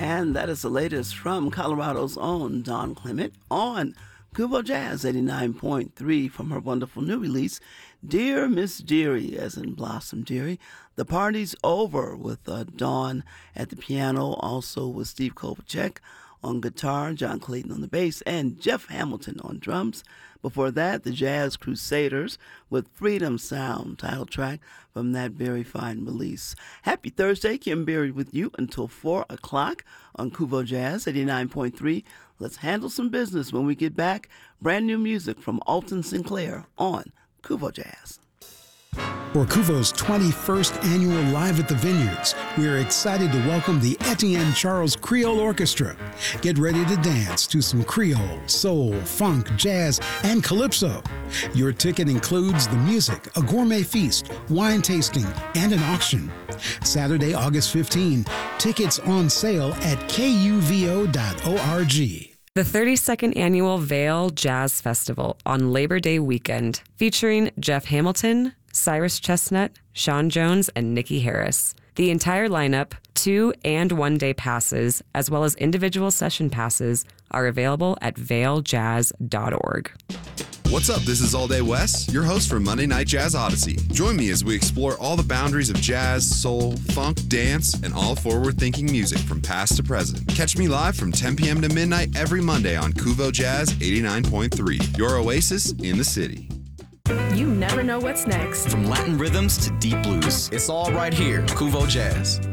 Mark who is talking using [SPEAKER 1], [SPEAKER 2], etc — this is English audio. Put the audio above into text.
[SPEAKER 1] And that is the latest from Colorado's own Dawn Clement on Kubo Jazz 89.3 from her wonderful new release, Dear Miss Dearie, as in Blossom Dearie. The party's over with Dawn at the piano, also with Steve Kovacek on guitar, John Clayton on the bass, and Jeff Hamilton on drums. Before that, the Jazz Crusaders with Freedom Sound, title track from that very fine release. Happy Thursday, Kim Berry with you until 4 o'clock on Kubo Jazz 89.3. Let's handle some business when we get back. Brand new music from Alton Sinclair on Kubo Jazz.
[SPEAKER 2] For Kuvo's 21st annual Live at the Vineyards, we are excited to welcome the Etienne Charles Creole Orchestra. Get ready to dance to some Creole, soul, funk, jazz, and calypso. Your ticket includes the music, a gourmet feast, wine tasting, and an auction. Saturday, August 15, tickets on sale at kuvo.org.
[SPEAKER 3] The 32nd Annual Vail Jazz Festival on Labor Day weekend, featuring Jeff Hamilton, Cyrus Chestnut, Sean Jones, and Nikki Harris. The entire lineup, 2- and 1-day passes, as well as individual session passes, are available at vailjazz.org.
[SPEAKER 4] What's up? This is All Day Wes, your host for Monday Night Jazz Odyssey. Join me as we explore all the boundaries of jazz, soul, funk, dance, and all forward-thinking music from past to present. Catch me live from 10 p.m. to midnight every Monday on Kuvo Jazz 89.3, your oasis in the city.
[SPEAKER 5] You never know what's next.
[SPEAKER 6] From Latin rhythms to deep blues, it's all right here, Kuvo Jazz.